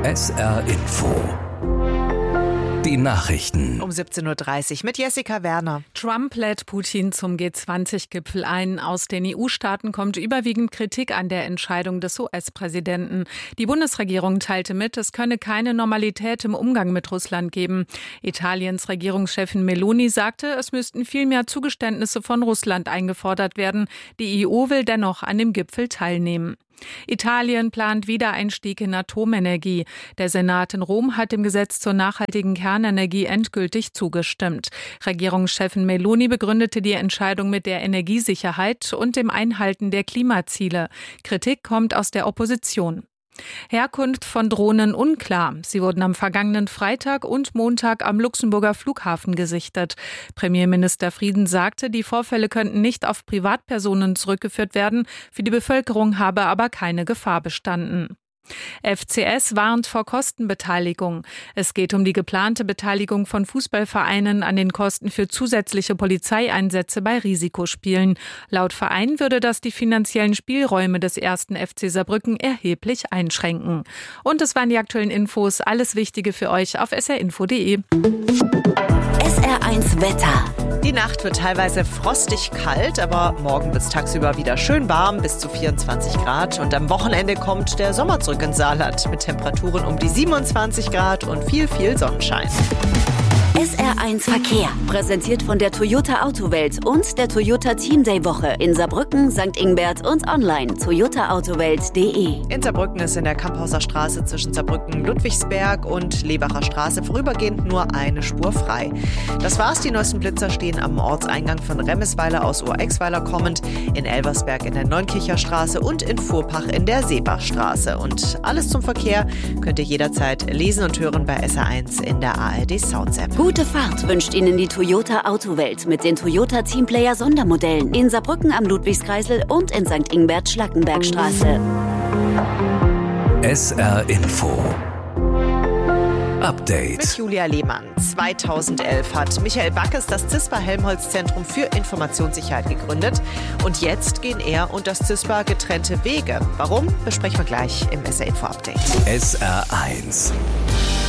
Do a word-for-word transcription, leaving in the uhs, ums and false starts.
S R Info. Die Nachrichten. Um siebzehn Uhr dreißig mit Jessica Werner. Trump lädt Putin zum G zwanzig Gipfel ein. Aus den E U-Staaten kommt überwiegend Kritik an der Entscheidung des U S-Präsidenten. Die Bundesregierung teilte mit, es könne keine Normalität im Umgang mit Russland geben. Italiens Regierungschefin Meloni sagte, es müssten viel mehr Zugeständnisse von Russland eingefordert werden. Die E U will dennoch an dem Gipfel teilnehmen. Italien plant Wiedereinstieg in Atomenergie. Der Senat in Rom hat dem Gesetz zur nachhaltigen Kernenergie endgültig zugestimmt. Regierungschefin Meloni begründete die Entscheidung mit der Energiesicherheit und dem Einhalten der Klimaziele. Kritik kommt aus der Opposition. Herkunft von Drohnen unklar. Sie wurden am vergangenen Freitag und Montag am Luxemburger Flughafen gesichtet. Premierminister Frieden sagte, die Vorfälle könnten nicht auf Privatpersonen zurückgeführt werden. Für die Bevölkerung habe aber keine Gefahr bestanden. F C S warnt vor Kostenbeteiligung. Es geht um die geplante Beteiligung von Fußballvereinen an den Kosten für zusätzliche Polizeieinsätze bei Risikospielen. Laut Verein würde das die finanziellen Spielräume des ersten F C Saarbrücken erheblich einschränken. Und es waren die aktuellen Infos. Alles Wichtige für euch auf s r info punkt d e. S R eins Wetter. Die Nacht wird teilweise frostig kalt, aber morgen wird es tagsüber wieder schön warm, bis zu vierundzwanzig Grad. Und am Wochenende kommt der Sommer zurück ins Saarland mit Temperaturen um die siebenundzwanzig Grad und viel, viel Sonnenschein. S R eins Verkehr, präsentiert von der Toyota Autowelt und der Toyota Team Day Woche in Saarbrücken, Sankt Ingbert und online toyota autowelt punkt d e. In Saarbrücken ist in der Kamphauser Straße zwischen Saarbrücken, Ludwigsberg und Lebacher Straße vorübergehend nur eine Spur frei. Das war's, die neuesten Blitzer stehen am Ortseingang von Remmesweiler aus Ohr-Exweiler kommend, in Elversberg in der Neunkircher Straße und in Fuhrpach in der Seebachstraße. Und alles zum Verkehr könnt ihr jederzeit lesen und hören bei S R eins in der A R D Sounds App. Gute Fahrt wünscht Ihnen die Toyota Autowelt mit den Toyota Teamplayer Sondermodellen in Saarbrücken am Ludwigskreisel und in Sankt Ingbert Schlackenbergstraße. S R Info. Update. Mit Julia Lehmann. zweitausendelf hat Michael Backes das CISPA-Helmholtz-Zentrum für Informationssicherheit gegründet. Und jetzt gehen er und das CISPA getrennte Wege. Warum? Besprechen wir gleich im S R Info Update. S R eins.